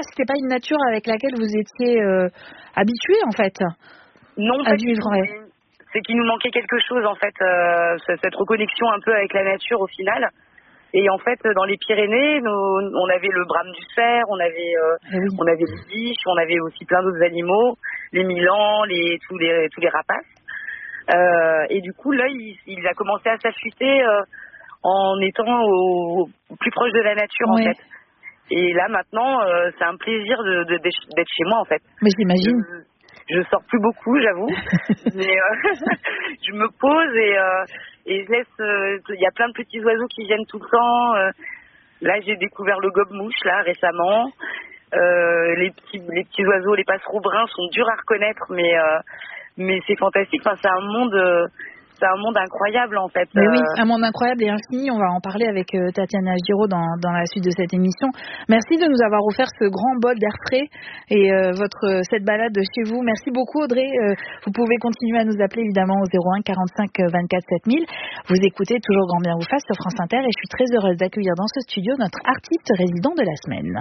c'était pas une nature avec laquelle vous étiez habitué en fait Non, à vivre. C'est qu'il nous manquait quelque chose en fait, cette reconnexion un peu avec la nature au final. Et en fait, dans les Pyrénées, on avait le brame du cerf, on avait les biches, on avait aussi plein d'autres animaux, les milans, tous les rapaces. Et du coup, là, il a commencé à s'affûter en étant au plus proche de la nature en fait. Et là, maintenant, c'est un plaisir d'être chez moi en fait. Mais j'imagine. Je sors plus beaucoup, j'avoue, mais je me pose et je laisse. Il y a plein de petits oiseaux qui viennent tout le temps. Là, j'ai découvert le gobe-mouche là récemment. Les petits oiseaux, les passereaux bruns sont durs à reconnaître, mais c'est fantastique. Enfin, c'est un monde incroyable en fait. Mais oui, un monde incroyable et infini. On va en parler avec Tatiana Giraud dans la suite de cette émission. Merci de nous avoir offert ce grand bol d'air frais et cette balade chez vous. Merci beaucoup Audrey. Vous pouvez continuer à nous appeler évidemment au 01 45 24 7000. Vous écoutez toujours Grand Bien vous fasse sur France Inter et je suis très heureuse d'accueillir dans ce studio notre artiste résident de la semaine.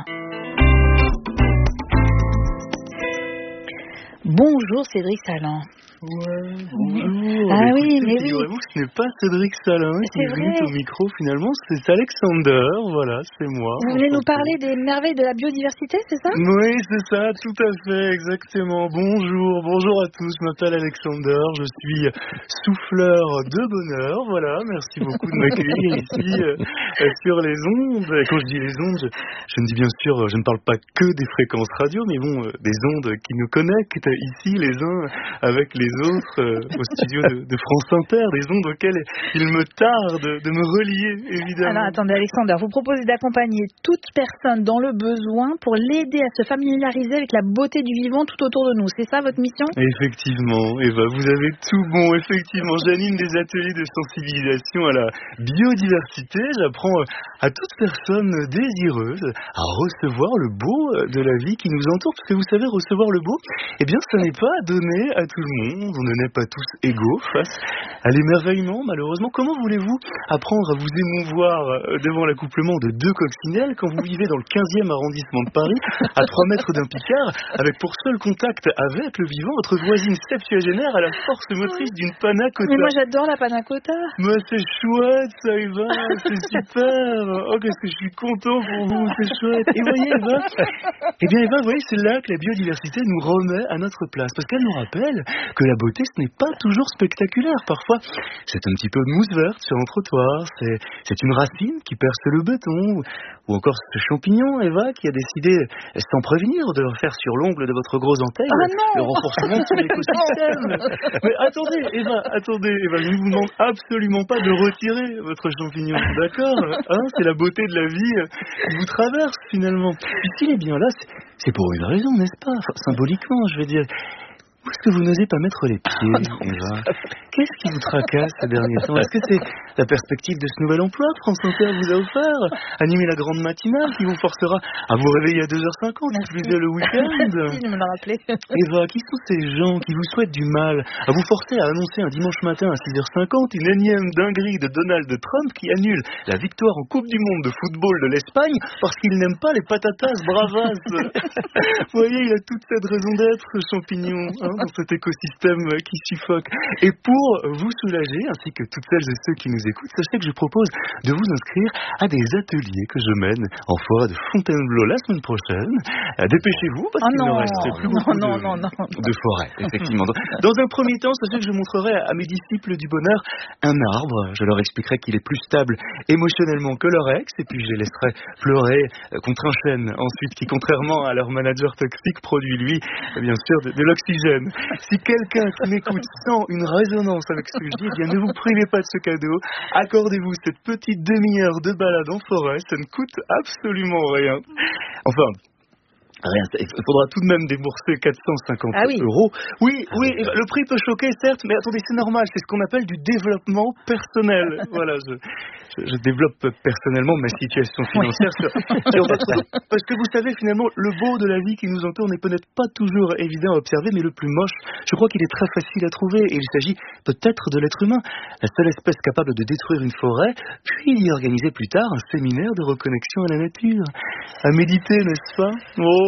Bonjour Cédric Salin. Ouais, bonjour. Ah oui, écoutez, mais oui. figurez-vous que ce n'est pas Cédric Salin qui est venu au micro finalement, c'est Alexander, voilà, c'est moi. Vous venez nous parler des merveilles de la biodiversité, c'est ça? Oui, c'est ça, tout à fait, exactement. Bonjour à tous, je m'appelle Alexander, je suis souffleur de bonheur, voilà, merci beaucoup de m'accueillir ici sur les ondes. Et quand je dis les ondes, je ne dis bien sûr, je ne parle pas que des fréquences radio, mais bon, des ondes qui nous connectent ici les uns avec les autres au studio de France Inter, des ondes auxquelles il me tarde de me relier, évidemment. Alors attendez Alexander, vous proposez d'accompagner toute personne dans le besoin pour l'aider à se familiariser avec la beauté du vivant tout autour de nous. C'est ça votre mission? Effectivement, Eva, vous avez tout bon. Effectivement, j'anime des ateliers de sensibilisation à la biodiversité. J'apprends à toute personne désireuse à recevoir le beau de la vie qui nous entoure. Parce que vous savez, recevoir le beau, eh bien, ça n'est pas donné à tout le monde. On ne naît pas tous égaux face à l'émerveillement, malheureusement. Comment voulez-vous apprendre à vous émouvoir devant l'accouplement de deux coccinelles quand vous vivez dans le 15e arrondissement de Paris, à 3 mètres d'un Picard, avec pour seul contact avec le vivant votre voisine septuagénaire à la force motrice d'une panna cotta? Mais moi j'adore la panna cotta. Mais c'est chouette ça, Eva, c'est super. Oh, qu'est-ce que je suis content pour vous, c'est chouette. Et voyez, Eva, eh bien, Eva, vous voyez, c'est là que la biodiversité nous remet à notre place, parce qu'elle nous rappelle que la beauté, ce n'est pas toujours spectaculaire. Parfois, c'est un petit peu de mousse verte sur un trottoir, c'est une racine qui perce le béton, ou encore ce champignon, Eva, qui a décidé, sans prévenir, de refaire sur l'ongle de votre gros orteil le renforcement de son écosystème. Mais attendez, Eva, je ne vous demande absolument pas de retirer votre champignon, d'accord, hein, c'est la beauté de la vie qui vous traverse, finalement. Et s'il est bien là, c'est pour une raison, n'est-ce pas? Enfin, symboliquement, je veux dire. Où est-ce que vous n'osez pas mettre les pieds, Eva? Qu'est-ce qui vous tracasse ces derniers temps? Est-ce que c'est la perspective de ce nouvel emploi que France Inter vous a offert? Animer la grande matinale qui vous forcera à vous réveiller à 2h50, plus le week-end? Merci de me le rappeler. Eva, qui sont ces gens qui vous souhaitent du mal, à vous forcer à annoncer un dimanche matin à 6h50 une énième dinguerie de Donald Trump qui annule la victoire en Coupe du Monde de football de l'Espagne parce qu'il n'aime pas les patatas bravas? Vous voyez, il a toute cette raison d'être, ce champignon, hein, dans cet écosystème qui suffoque. Et pour vous soulager, ainsi que toutes celles et ceux qui nous écoutent, sachez que je propose de vous inscrire à des ateliers que je mène en forêt de Fontainebleau la semaine prochaine. Dépêchez-vous, parce qu'il ne reste plus beaucoup de forêt, effectivement. Dans un premier temps, sachez que je montrerai à mes disciples du bonheur un arbre. Je leur expliquerai qu'il est plus stable émotionnellement que leur ex, et puis je les laisserai pleurer contre un chêne, ensuite, qui, contrairement à leur manager toxique, produit, lui, bien sûr, de l'oxygène. Si quelqu'un qui m'écoute sent une résonance avec ce que je dis, eh bien ne vous privez pas de ce cadeau. Accordez-vous cette petite demi-heure de balade en forêt, ça ne coûte absolument rien. Enfin, rien, il faudra tout de même débourser 450 euros. Oui, le prix peut choquer, certes, mais attendez, c'est normal, c'est ce qu'on appelle du développement personnel. Voilà, je développe personnellement ma situation financière sur votre dos. Parce que vous savez, finalement, le beau de la vie qui nous entoure n'est peut-être pas toujours évident à observer, mais le plus moche, je crois qu'il est très facile à trouver. Et il s'agit peut-être de l'être humain, la seule espèce capable de détruire une forêt, puis d'y organiser plus tard un séminaire de reconnexion à la nature. À méditer, n'est-ce pas? Oh.